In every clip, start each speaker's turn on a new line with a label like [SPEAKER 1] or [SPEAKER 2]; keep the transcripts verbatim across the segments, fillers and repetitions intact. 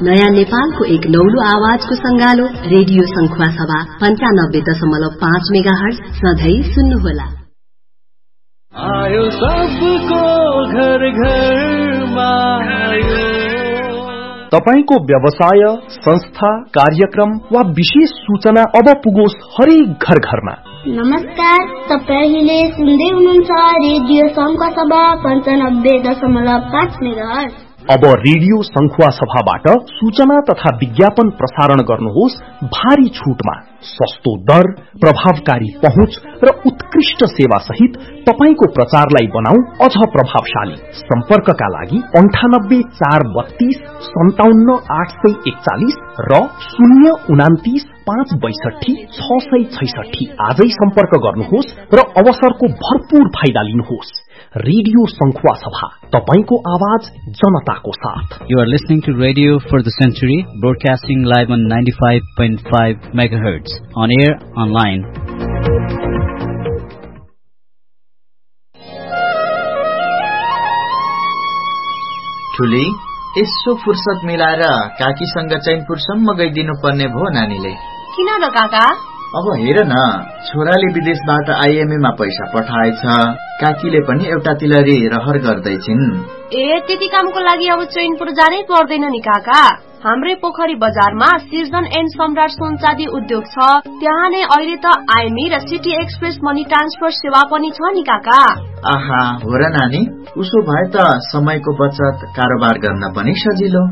[SPEAKER 1] नयाँ नेपालको एक नौलो आवाजको संगालो रेडियो संखुवा सभा पञ्चानब्बे दशमलव पाँच मेगा हर्ज सधैँ सुन्नुहोला।
[SPEAKER 2] आयो सबको घर घरमा आयो।
[SPEAKER 3] तपाईको व्यवसाय, संस्था, कार्यक्रम वा विशेष सूचना अब पुगोस् हरेक घर घरमा।
[SPEAKER 4] नमस्कार, तपाईले सुन्दै हुनुहुन्छ रेडियो संखुवा सभा पञ्चानब्बे दशमलव पाँच मेगाहर्ज।
[SPEAKER 3] अब रेडियो संखुवा सभाबाट सूचना तथा विज्ञापन प्रसारण गर्नुहोस् भारी छुटमा। सस्तो दर, प्रभावकारी पहुँच र उत्कृष्ट सेवा सहित तपाईको प्रचारलाई बनाऊ अझ प्रभावशाली। सम्पर्कका लागि अन्ठानब्बे चार बत्तीस सन्ताउन्न आठ सय एकचालिस र शून्य उनातिस पाँच बैसठी छ सय छैसठी आजै सम्पर्क गर्नुहोस् र अवसरको भरपूर फाइदा लिनुहोस्। रेडियो संखुवा सभा, तपाईको आवाज जनताको साथ।
[SPEAKER 5] You are listening to Radio for the Century, broadcasting live on ninety-five point five megahertz, on air, online.
[SPEAKER 6] ठुली, यसो फुर्सद मिलाएर काकीसँग चैनपुरसम्म गइदिनु पर्ने भो नानीले।
[SPEAKER 7] किन र काका?
[SPEAKER 6] अब हेर न, छोराले विदेशबाट आइएमए मा पैसा पठाएछ, काकीले पनि एउटा तिलरी रहर गर्दैछिन्।
[SPEAKER 7] ए, त्यति कामको लागि अब चैनपुर जानै पर्दैन नि काका। हाम्रै पोखरी बजारमा सिजन एन्ड सम्राट सोनचाँदी उद्योग छ, त्यहाँ नै अहिले त आइएमई र सिटी एक्सप्रेस मनी ट्रान्सफर सेवा पनि छ नि काका।
[SPEAKER 6] आहा, हो र नानी, उसो भए त समयको बचत, कारोबार गर्न पनि सजिलो।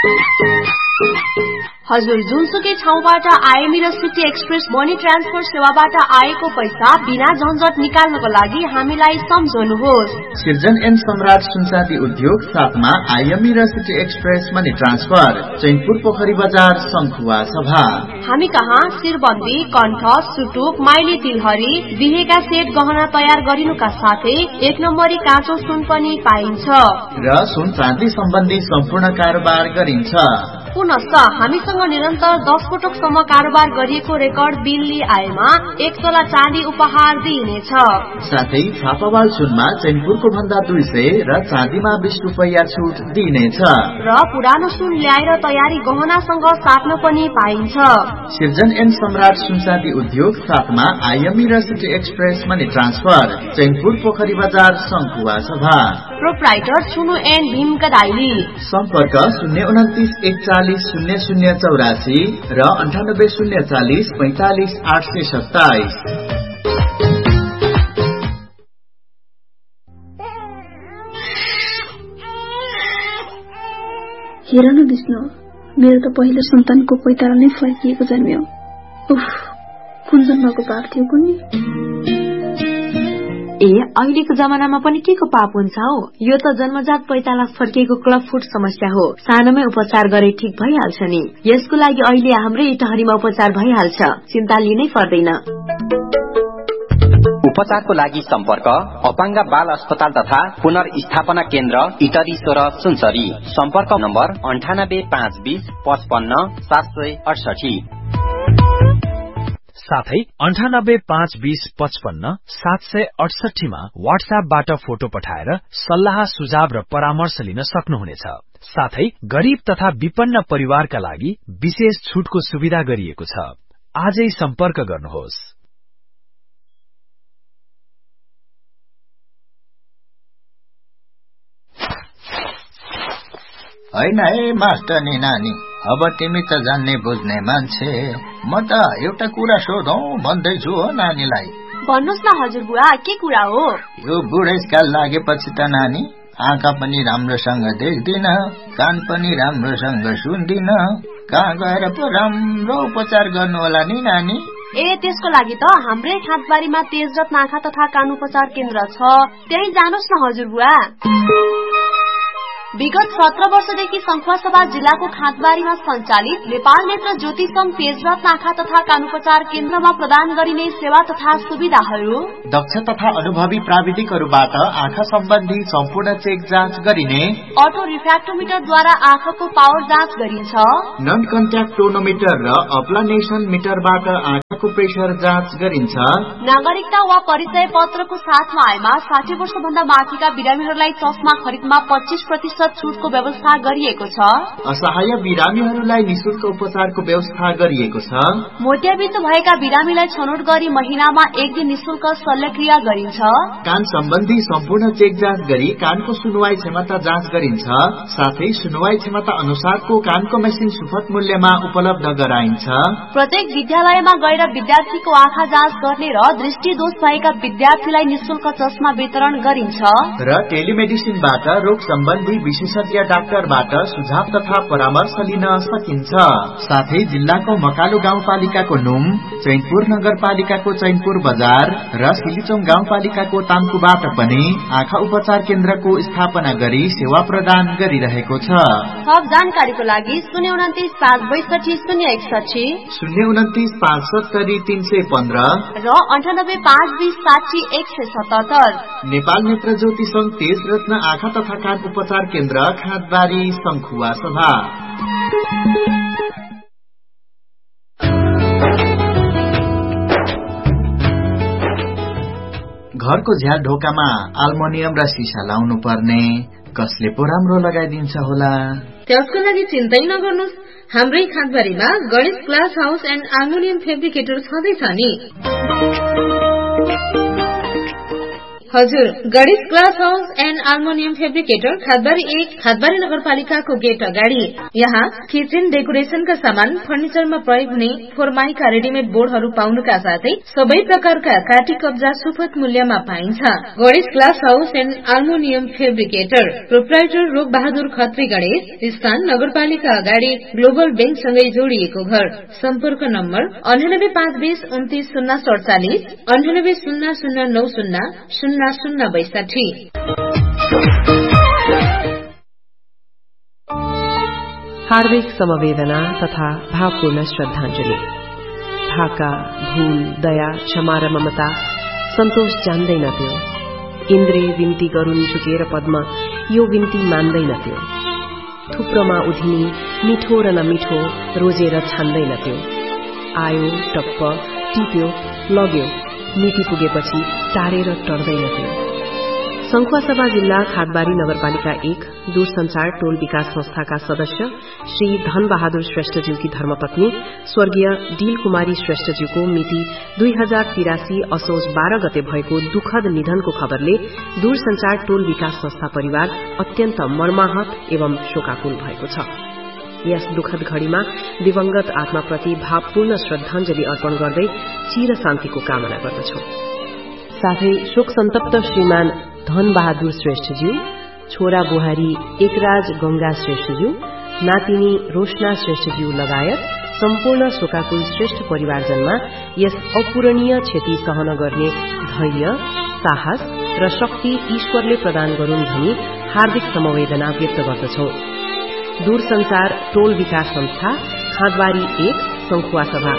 [SPEAKER 7] हजुर, जुनसुकै ठाउँबाट आइएमई र सिटी एक्सप्रेस मनी ट्रान्सफर सेवाबाट आएको पैसा बिना झन्झट निकाल्नको लागि हामीलाई सम्झनुहोस्।
[SPEAKER 6] सिर्जन एन्ड सम्राट सुनचाँदी उद्योग साथमा आइएमई र city express money transfer, Chainpur पोखरी बजार, संखुवा सभा। हामी
[SPEAKER 7] कहाँ शिरबन्दी, कण्ठ, सुटुक, माइली तिलहरी, बिहेका सेट गहना तयार गरिनुका साथै एक नम्बरी काँचो सुन पनि पाइन्छ
[SPEAKER 6] र सुन चाँदी सम्बन्धी सम्पूर्ण कारोबार गरिन्छ।
[SPEAKER 7] पुनश्च हामीसँग निरन्तर दस पटकसम्म कारोबार गरिएको रेकर्ड बिल लिई आएमा एक तोला चाँदी उपहार दिइनेछ।
[SPEAKER 6] साथै छापावाल सुनमा चैनपुरको भन्दा दुई सय र चाँदीमा बीस रुपैयाँ छुट दिइनेछ
[SPEAKER 7] र पुरानो सुन ल्याएर तयारी गहनासँग साट्न पनि पाइन्छ।
[SPEAKER 6] सिर्जन एन्ड सम्राट सुनचाँदी उद्योग साथमा आइएमई र city express money transfer, Chainpur पोखरी बजार, संखुवा सभा।
[SPEAKER 7] प्रोप्राइटर छुनु एन भीम कडाइली।
[SPEAKER 6] सम्पर्क शून्य उन्तिस एकचालिस शून्य शून्य चौरासी र अन्ठानब्बे शून्य चालिस पैंतालिस आठ सय सत्ताइस।
[SPEAKER 8] हेर न विष्णु, मेरो त पहिलो सन्तानको पैतारा नै फर्किएको जन्म्यो। उफ, कुन जन्मको पाप थियो कुन्नी।
[SPEAKER 1] ए, अहिलेको जमानामा पनि के को पाप हुन्छ हो? यो त जन्मजात पैताला फर्किएको क्लब फुट समस्या हो। सानोमै उपचार गरे ठीक भइहाल्छ नि। यसको लागि अहिले हाम्रै इटहरीमा उपचार भइहाल्छ, चिन्ता लिनै पर्दैन।
[SPEAKER 9] उपचारको लागि सम्पर्क अपाङ्ग बाल अस्पताल तथा पुनर्स्थापना केन्द्र इटरी सोह्र सुनसरी। सम्पर्क नम्बर अन्ठानब्बे पाँच बीस पचपन्न सात सय अडसठी।
[SPEAKER 10] साथै अन्ठानब्बे पाँच बीस पचपन्न सात सय अडसठीमा वाट्सएपबाट फोटो पठाएर सल्लाह, सुझाव र परामर्श लिन सक्नुहुनेछ। साथै गरीब तथा विपन्न परिवारका लागि विशेष छुटको सुविधा गरिएको छ। आजै सम्पर्क गर्नुहोस्।
[SPEAKER 6] हैन है मास्टरनी नानी, अब तिमी त जान्ने बुझ्ने मान्छे, म त एउटा कुरा सोधौं भन्दैछु हो नानीलाई।
[SPEAKER 7] भन्नुस् न हजुरबुवा, के कुरा हो?
[SPEAKER 6] यो बुढेसकाल लागेपछि त नानी आँखा पनि राम्रोसँग देख्दिन, कान पनि राम्रोसँग सुन्दिन, कहाँ गएर पो राम्रो उपचार गर्नु होला नि नानी?
[SPEAKER 7] ए, त्यसको लागि त हाम्रै खाँदबारीमा तेजरत्न आँखा तथा कान उपचार केन्द्र छ, त्यही जानुस् न हजुरबुवा। विगत सत्र वर्षदेखि संखुवा सभा जिल्लाको खाँदबारीमा सञ्चालित नेपाल नेत्र ज्योतिषम तेजरत्न आँखा तथा कान उपचार केन्द्रमा प्रदान गरिने सेवा तथा सुविधाहरू
[SPEAKER 6] दक्ष तथा अनुभवी प्राविधिकहरूबाट आँखा सम्बन्धी सम्पूर्ण चेक जाँच गरिने,
[SPEAKER 7] अटो रिफ्र्याक्टोमिटरद्वारा आँखाको पावर जाँच गरिन्छ,
[SPEAKER 6] नन कन्ट्याक्ट टोनोमिटर र अप्लानेसन मिटरबाट आँखाको प्रेसर जाँच गरिन्छ,
[SPEAKER 7] नागरिकता वा परिचय पत्रको साथमा आएमा साठी वर्ष भन्दा माथिका बिरामीहरूलाई चस्मा खरिदमा पच्चीस प्रतिशत प्रतिशत छुटको व्यवस्था गरिएको छ।
[SPEAKER 6] असहाय बिरामीहरूलाई निशुल्क उपचारको व्यवस्था गरिएको छ।
[SPEAKER 7] मोतियाबिन्दु भएका बिरामीलाई छनौट गरी महिनामा एक दिन निशुल्क शल्यक्रिया गरिन्छ।
[SPEAKER 6] कान सम्बन्धी सम्पूर्ण चेक जाँच गरी कानको सुनवाई क्षमता जाँच गरिन्छ। साथै सुनवाई क्षमता अनुसारको कानको मेसिन सुपथ मूल्यमा उपलब्ध गराइन्छ।
[SPEAKER 7] प्रत्येक विद्यालयमा गएर विद्यार्थीको आँखा जाँच गर्ने र दृष्टि दोष भएका विद्यार्थीलाई निशुल्क चस्मा वितरण गरिन्छ।
[SPEAKER 6] र टेलिमेडिसिनबाट रोग सम्बन्धी विशेषज्ञ डाक्टरबाट सुझाव तथा परामर्श लिन सकिन्छ। साथै जिल्लाको मकालु गाउँपालिकाको नुम, चैनपुर नगरपालिकाको चैनपुर बजार र सिलिचोङ गाउँपालिकाको ताम्कुबाट पनि आँखा उपचार केन्द्रको स्थापना गरी सेवा प्रदान गरिरहेको छ।
[SPEAKER 7] थप जानकारीको लागि शून्य उन्तिस पाँच बैसठी शून्य एकसठी
[SPEAKER 6] शून्य उन्तिस पाँच सत्तरी तीन सय पन्ध्र
[SPEAKER 7] र अन्ठानब्बे पाँच बिस साठी एक सय सतहत्तर।
[SPEAKER 6] नेपाल नेत्र ज्योति संघ तेज रत्न आँखा तथा कान उपचार केन्द्र खाँदबारी संखुवा सभा। घरको झ्याल ढोकामा अल्मुनियम र सिसा लाउनु पर्ने, कसले पो राम्रो लगाइदिन्छ होला?
[SPEAKER 11] त्यसको लागि चिन्तै नगर्नुहोस्, हाम्रै खाँदबारीमा Ganesh glass house and aluminium fabricator छँदैछ नि। हजुर, Ganesh glass house and aluminium fabricator खादबारी एक, खादबारी नगरपालिकाको गेट अगाडि। यहाँ किचन डेकोरेशनका सामान, फर्निचरमा प्रयोग हुने फोरमाइका रेडिमेड बोर्डहरू पाउनुका साथै सबै प्रकारका काटी कब्जा सुपथ मूल्यमा पाइन्छ। Ganesh glass house and aluminium fabricator, proprietor रूप बहादुर खत्री गणेश, स्थान नगरपालिका अगाडि, ग्लोबल बैंकसँगै जोडिएको घर। सम्पर्क नम्बर अन्ठानब्बे पाँच बीस उन्तिस शून्य सडचालिस, अन्ठानब्बे शून्य शून्य नौ शून्य शून्य शून्य बैसाठी।
[SPEAKER 12] हार्दिक समवेदना तथा भावपूर्ण श्रद्धांजलि। भाका, भूल, दया, क्षमा र ममता सन्तोष जान्दैनथ्यो। इन्द्रे विन्ती गरून् झुकेर पद्म यो विन्ती मान्दैनथ्यो। थुप्रोमा उधिनी मिठो र नमिठो रोजेर छान्दैनथ्यो। आयो, टप्प, टिप्यो, लग्यो, मिति पुगेपछि टारेर टर्दैनथ्यो। संखुवासभा जिल्ला खादबारी नगरपालिका एक दूरसंचार टोल विकास संस्थाका सदस्य श्री धनबहादुर श्रेष्ठज्यूकी धर्मपत्नी स्वर्गीय डील कुमारी श्रेष्ठज्यूको मिति दुई हजार तिरासी असोज बाह्र गते भएको दुखद निधनको खबरले दूरसंचार टोल विकास संस्था परिवार अत्यन्त मर्माहत एवं शोकाकुल भएको छ। यस दुखद घड़ीमा दिवंगत आत्माप्रति भावपूर्ण श्रद्धांजलि अर्पण गर्दै चिर शान्तिको कामना गर्दछौं। साथै शोक सन्तप्त श्रीमान धनबहादुर श्रेष्ठज्यू, छोरा बुहारी एकराज गंगा श्रेष्ठज्यू, नातिनी रोशना श्रेष्ठज्यू लगायत सम्पूर्ण शोकाकुल श्रेष्ठ परिवारजनमा यस अपूरणीय क्षति सहन गर्ने धैर्य, साहस र शक्ति ईश्वरले प्रदान गरून् भनी हार्दिक समवेदना व्यक्त गर्दछौं। दूरसंचार टोल विकास संस्था, खादबारी एक, संखुवा सभा।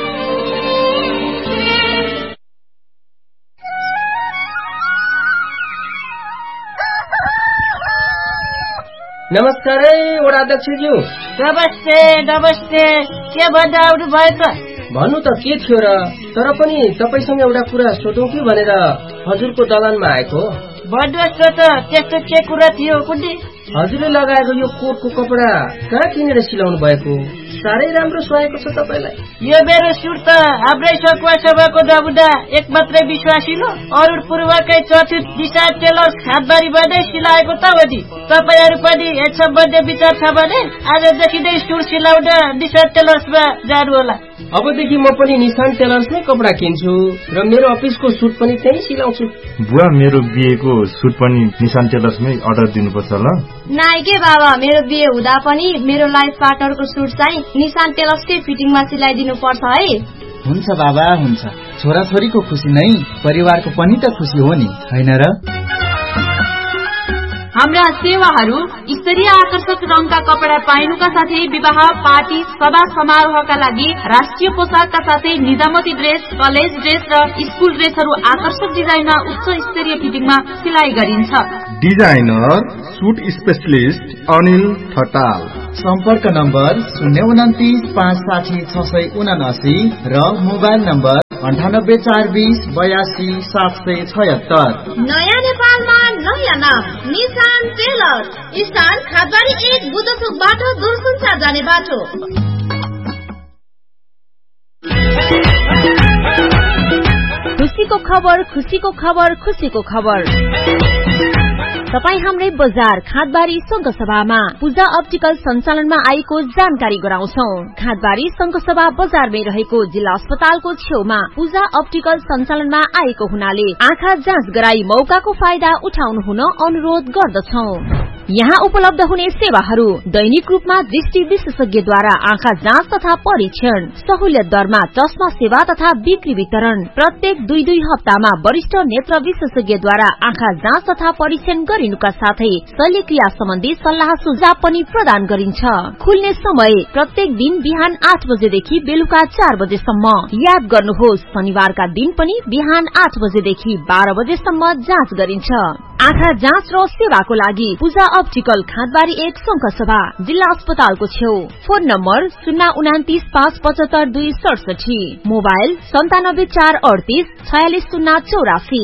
[SPEAKER 13] नमस्कार है वडाध्यक्षज्यू।
[SPEAKER 14] नमस्ते नमस्ते, के भन्दा आउनु भयो त?
[SPEAKER 13] भन्नु त के थियो र, तर पनि तपाईसँग एउटा कुरा सोधौं कि भनेर हजुरको दलानमा आएको।
[SPEAKER 14] भन्नुहोस् न त, त्यस्तो के कुरा थियो कुन्नी?
[SPEAKER 13] हजुरले लगाएको यो कोटको कपडा कहाँ किनेर सिलाउनु भएको? साह्रै राम्रो सुहाएको छ तपाईलाई।
[SPEAKER 14] यो मेरो सुट त हाम्रै संखुवा सभाको नमुना एक मात्रै विश्वासिलो अरूण पूर्वकै चर्चित दिशा टेलर्स खादबारीमा नै सिलाएको त हो नि। तपाईहरू पनि यस सम्बन्धी विचार छ भने आजदेखि नै सुट सिलाउन दिशा टेलर्समा जानु होला।
[SPEAKER 13] अबदेखि म पनि निशान टेलर्समै कपडा किन्छु र मेरो अफिसको सुट पनि त्यही सिलाउँछु।
[SPEAKER 15] बुवा, मेरो बिहेको सुट पनि निशान टेलर्समै अर्डर दिनुपर्छ ल?
[SPEAKER 7] नाइ के बाबा, मेरो बिहे हुँदा पनि मेरो लाइफ पार्टनरको सुट चाहिँ निशान टेलर्सकै फिटिङमा सिलाइदिनु पर्छ है।
[SPEAKER 6] हुन्छ बाबा, हुन्छ। छोराछोरीको खुसी नै परिवारको पनि त खुसी हो नि, हैन र?
[SPEAKER 7] हाम्रा सेवाहरू स्तरीय आकर्षक रङका कपडा पाइनुका साथै विवाह, पार्टी, सभा समारोहका लागि राष्ट्रिय पोसाकका साथै निजामती ड्रेस, कलेज ड्रेस र स्कुल ड्रेसहरू आकर्षक डिजाइनमा उच्च स्तरीय फिटिङमा सिलाइ गरिन्छ।
[SPEAKER 15] Designer suit specialist Anil Thatal.
[SPEAKER 6] सम्पर्क नम्बर शून्य उन्तिस पाँच साठी छ सय उनासी र मोबाइल नम्बर अन्ठानब्बे चार बीस बयासी सात सय छयत्तर।
[SPEAKER 4] नयाँ नेपालमा
[SPEAKER 11] नयाँ नाम निशान टेलर, स्थान खादबारी एक बुद्धचोकबाट दूरसञ्चार जाने बाटो।
[SPEAKER 1] खुसीको खबर, खुसीको खबर, खुसीको खबर। तपाईँ हाम्रै बजार खादबारी संघसभामा पूजा अप्टिकल सञ्चालनमा आएको जानकारी गराउँछौं। खादबारी संघसभा बजारमै रहेको जिल्ला अस्पतालको छेउमा पूजा अप्टिकल सञ्चालनमा आएको हुनाले आँखा जाँच गराई मौकाको फाइदा उठाउनु हुन अनुरोध गर्दछौं। यहाँ उपलब्ध हुने सेवाहरू दैनिक रूपमा दृष्टि विशेषज्ञद्वारा आँखा जाँच तथा परीक्षण, सहुलियत दरमा चस्मा सेवा तथा बिक्री वितरण, प्रत्येक दुई दुई हप्तामा वरिष्ठ नेत्र विशेषज्ञद्वारा आँखा जाँच तथा परीक्षण गरिनुका साथै शल्यक्रिया सम्बन्धी सल्लाह सुझाव पनि प्रदान गरिन्छ। खुल्ने समय प्रत्येक दिन बिहान आठ बजेदेखि बेलुका चार बजेसम्म। याद गर्नुहोस्, शनिबारका दिन पनि बिहान आठ बजेदेखि बाह्र बजेसम्म जाँच गरिन्छ। आँखा जाँच र सेवाको लागि पूजा अप्टिकल खादबारी एक संघसभा, जिल्ला अस्पतालको छेउ। फोन नम्बर शून्य उनातिस पाँच पचहत्तर दुई सडसठी, मोबाइल सन्तानब्बे चार अडतिस छयालिस शून्य चौरासी।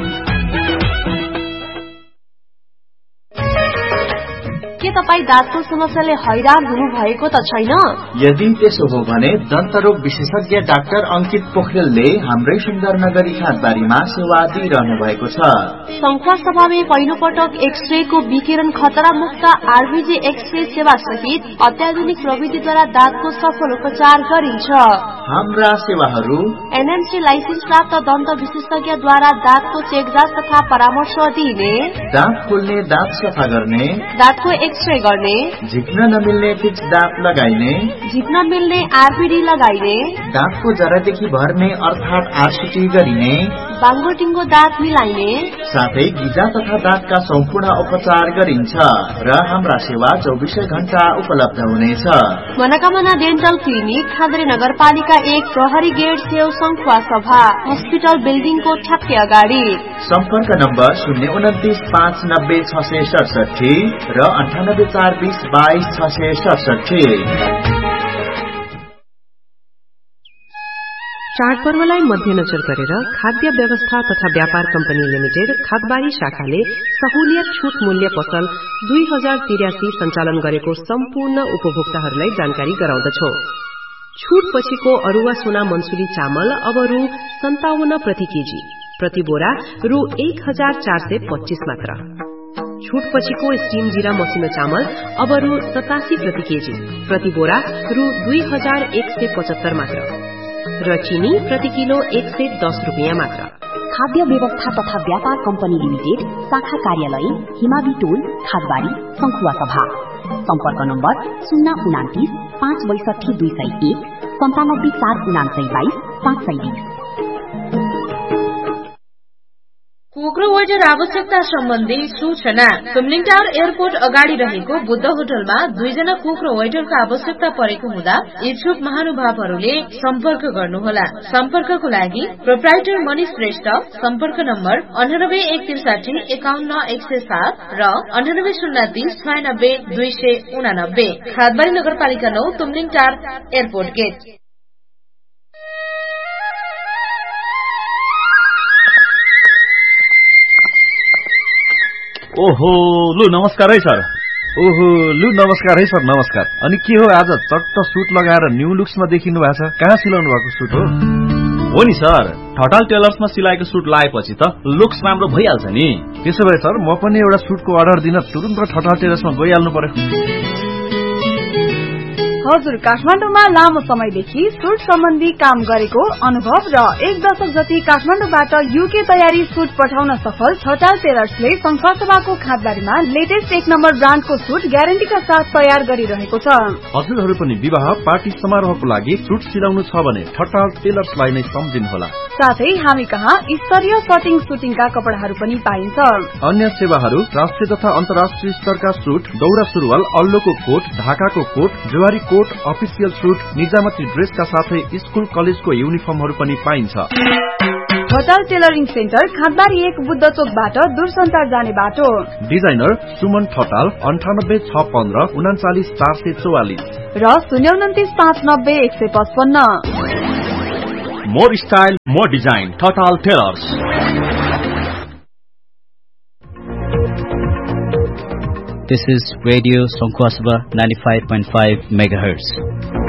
[SPEAKER 7] के तपाई दाँतको समस्याले हैरान हुनु भएको त छैन?
[SPEAKER 6] यदि त्यसो हो भने दन्तरोग विशेषज्ञ डाक्टर अंकित पोखरेलले हाम्रै सुन्दरनगरी खादबारीमा सेवा दिइरहनु भएको छ।
[SPEAKER 7] संखुवा सभामा पहिलो पटक एक्सरे को विकिरण खतरा मुक्त आरबीजी एक्सरे सेवा सहित अत्याधुनिक प्रविधिद्वारा दाँतको सफल उपचार गरिन्छ।
[SPEAKER 6] हाम्रा सेवाहरू
[SPEAKER 7] एनएमसी लाइसेन्स प्राप्त दन्त विशेषज्ञद्वारा दाँतको चेकजाँच तथा परामर्श दिइने,
[SPEAKER 6] दाँत खोल्ने, दाँत सफा गर्ने,
[SPEAKER 7] दाँतको एक्सरे गर्ने,
[SPEAKER 6] झिक्न नमिल्ने फिक्स दाँत लगाइने,
[SPEAKER 7] झिक्न मिल्ने आरबीडी लगाइने,
[SPEAKER 6] दाँतको जरादेखि भर्ने अर्थात आरसीटी गरिने,
[SPEAKER 7] बाङ्गो टिङ्गो दाँत मिलाइने,
[SPEAKER 6] साथै गिजा तथा दाँतका सम्पूर्ण उपचार गरिन्छ र हाम्रा सेवा चौबिसै घण्टा उपलब्ध हुनेछ।
[SPEAKER 7] मनोकामना डेन्टल क्लिनिक खादरी नगरपालिका एक प्रहरी गेट छेउ संखुवा सभा हस्पिटल बिल्डिङको ठ्याक्कै अगाडि।
[SPEAKER 6] सम्पर्क नम्बर शून्य उन्तिस पाँच नब्बे छ सय सडसठी र अन्ठानब्बे चार बीस बाइस छ सय सडसठी।
[SPEAKER 12] चाडपर्वलाई मध्यनजर गरेर खाद्य व्यवस्था तथा व्यापार कम्पनी लिमिटेड खादबारी शाखाले सहुलियत छूट मूल्य पसल दुई हजार तिरासी सञ्चालन गरेको सम्पूर्ण उपभोक्ताहरूलाई जानकारी गराउँदछौ। छूट पछिको अरुवा सोना मनसुरी चामल अब रु सन्ताउन्न प्रति केजी, प्रति बोरा रु एक हजार चार सय पच्चीस मात्र। छूट पछिको स्टीम जीरा मसिनो चामल अब रु सतासी प्रति केजी, प्रति बोरा रु दुई हजार एक सय पचहत्तर मात्र र चिनी प्रति किलो एक सय दस रुपियाँ मात्र।
[SPEAKER 1] खाद्य व्यवस्था तथा व्यापार कम्पनी लिमिटेड, शाखा कार्यालय हिमावी टोल खादबारी संखुवा सभा। सम्पर्क नम्बर शून्य उनातिस पाँच बैसठी दुई सय एक सन्तानब्बे चार उनासय बाइस पाँच सय बीस।
[SPEAKER 11] कुक्रो वेटर आवश्यकता सम्बन्धी सूचना। तुमलिङ टावर एयरपोर्ट अगाडि रहेको बुद्ध होटलमा दुईजना कुक्रो वेटरको आवश्यकता परेको हुँदा इच्छुक महानुभावहरूले सम्पर्क गर्नुहोला। सम्पर्कको लागि प्रोप्राइटर मनिष श्रेष्ठ, सम्पर्क नम्बर अन्ठानब्बे एक त्रिसाठी एकाउन्न एक सय सात र अन्ठानब्बे शून्य तीस छयानब्बे दुई सय उनानब्बे। खादबारी नगरपालिका नौ, तुमलिङ टावर एयरपोर्ट गेट।
[SPEAKER 15] ओहो लु नमस्कार है सर। ओहो लु नमस्कार है सर, नमस्कार। अनि के हो आज चट्ट सुट लगाएर न्यू लुक्समा देखिनु भएको छ? कहाँ सिलाउनु भएको सुट हो?
[SPEAKER 16] हो नि सर, ठटाल टेलर्समा सिलाएको सुट लगाएपछि त लुक्स राम्रो भइहाल्छ नि।
[SPEAKER 15] त्यसो भए सर म पनि एउटा सुटको अर्डर दिन तुरुन्त ठटाल टेलर्समा गइहाल्नु पर्यो।
[SPEAKER 17] हजुर, काठमाडौँमा लामो समयदेखि सुट सम्बन्धी काम गरेको अनुभव र एक दशक जति काठमाडौँबाट युके तयारी सुट पठाउन सफल ठटाल टेलर्सले संखुवासभाको खादबारीमा लेटेस्ट एक नम्बर ब्रान्डको सुट ग्यारेन्टीका साथ तयार गरिरहेको छ।
[SPEAKER 15] हजुरहरू पनि विवाह पार्टी समारोहको लागि सुट सिलाउनु छ भने ठटाल टेलर्सलाई नै सम्झिनुहोला।
[SPEAKER 17] साथै हामी कहाँ स्तरीय कटिङ सुटिङका कपडाहरू पनि पाइन्छ।
[SPEAKER 15] अन्य सेवाहरू राष्ट्रिय तथा अन्तर्राष्ट्रिय स्तरका सुट, दौरा सुरुवाल, अल्लोको कोट, ढाकाको coat, Zuari coat, official suit, निजामती ड्रेसका साथै स्कुल कलेजको युनिफर्महरू पनि पाइन्छ।
[SPEAKER 17] ठटाल टेलरिङ सेन्टर खादबारी एक बुद्ध चोकबाट दूरसञ्चार जाने बाटो।
[SPEAKER 15] डिजाइनर सुमन ठटाल अन्ठानब्बे छ पन्ध्र उनाचालिस चार सय चौवालिस
[SPEAKER 17] र शून्य उन्तिस पाँच नब्बे एक सय पचपन्न।
[SPEAKER 16] More style more design Thatal tailors.
[SPEAKER 5] This is Radio Sankhwasaba ninety-five point five megahertz.